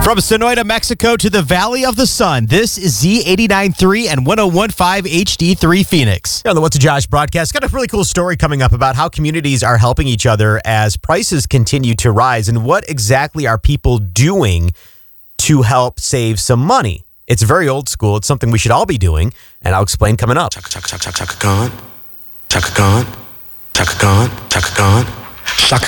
From Sonoita, Mexico to the Valley of the Sun, this is Z89.3 and 101.5 HD3 Phoenix. On the What's a Josh broadcast, got a really cool story coming up about how communities are helping each other as prices continue to rise, and what exactly are people doing to help save some money. It's very old school. It's something we should all be doing, and I'll explain coming up. Chaka Khan, Chaka Khan, Chaka Khan, Chaka Khan, Chaka Khan, Chaka